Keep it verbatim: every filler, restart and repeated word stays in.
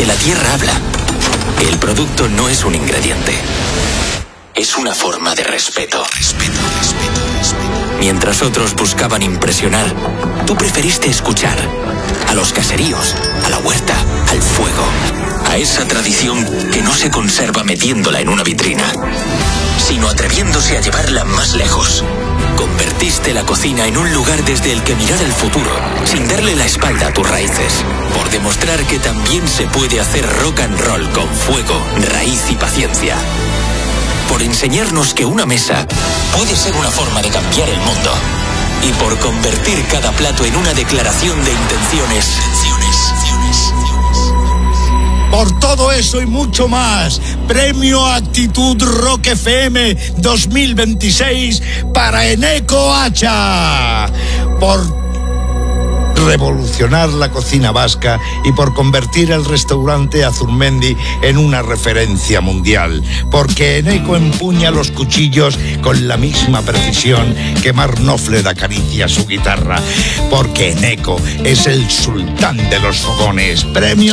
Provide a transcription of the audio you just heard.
que la tierra habla. El producto no es un ingrediente. Es una forma de respeto. Respeto, respeto, respeto. Mientras otros buscaban impresionar, tú preferiste escuchar. A los caseríos, a la huerta, al fuego. A esa tradición que no se conserva metiéndola en una vitrina, sino atreviéndose a llevarla más lejos. Convertiste la cocina en un lugar desde el que mirar el futuro, sin darle la espalda a tus raíces. Por demostrar que también se puede hacer rock and roll con fuego, raíz y paciencia. Por enseñarnos que una mesa puede ser una forma de cambiar el mundo. Y por convertir cada plato en una declaración de intenciones. Por todo eso y mucho más, Premio Actitud Rock F M dos mil veintiséis para Eneco Hacha. Por revolucionar la cocina vasca y por convertir el restaurante Azurmendi en una referencia mundial. Porque Eneco empuña los cuchillos con la misma precisión que Mark Knopfler acaricia su guitarra. Porque Eneco es el sultán de los fogones. Premio